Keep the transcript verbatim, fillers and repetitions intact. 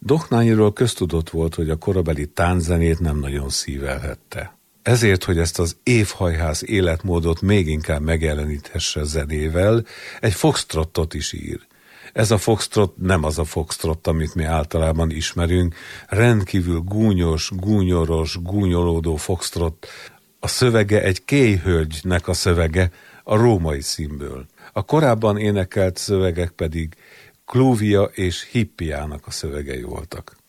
Dohnányiról köztudott volt, hogy a korabeli tánczenét nem nagyon szívelhette. Ezért, hogy ezt az évhajház életmódot még inkább megjeleníthesse zenével, egy foxtrottot is ír. Ez a foxtrot nem az a foxtrot, amit mi általában ismerünk, rendkívül gúnyos, gúnyoros, gúnyolódó foxtrot. A szövege egy kéjhölgynek a szövege a római színből. A korábban énekelt szövegek pedig Kluvia és Hippiának a szövegei voltak.